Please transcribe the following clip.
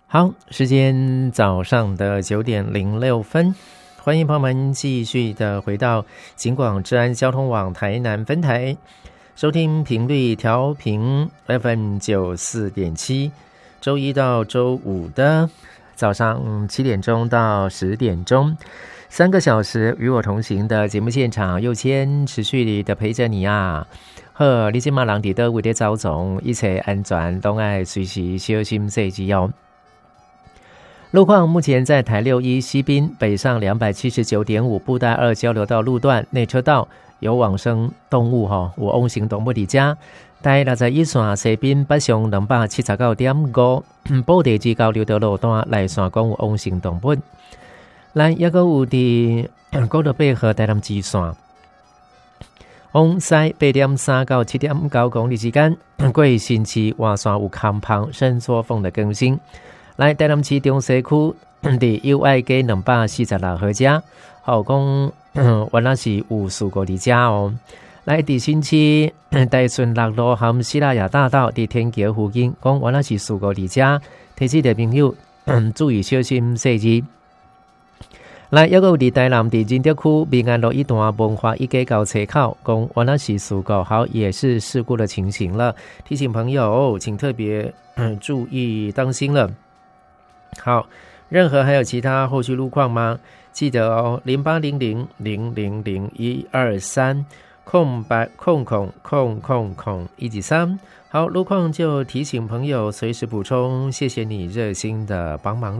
好，时间早上的9:06，欢迎朋友们继续的回到警广治安交通网台南分台，收听频率调频 FM94.7，周一到周五的早上7点钟到10点钟，3个小时与我同行的节目现场，佑谦持续的陪着你啊。好，你现在人在哪位的走总，一切安全都要随时小心细致哦。路况目前在台6-1西滨北上279.5布袋2交流道路段内车道有往生动物有往生动物伫遮。台61线西滨北上279.5布袋至交流道路段内线讲有往生动物。咱也阁有伫高德八号台南支线往西8.3到7.9公里之间，过新市换线有空棚伸缩缝的更新。来台南市中西区伫友爱街246号遮，好讲原来是有事故伫遮哦。来伫新市大顺6路和西拉雅大道伫天桥附近，讲原来是事故伫遮，提醒的朋友注意小心细致。来，还有伫台南伫仁德区民安路一段文化一街交车口，讲原来是事故，好也是事故的情形了，提醒朋友请特别注意当心了。好，任何还有其他后续路况吗？记得哦，0800000123空白193。好，路况就提醒朋友随时补充，谢谢你热心的帮忙。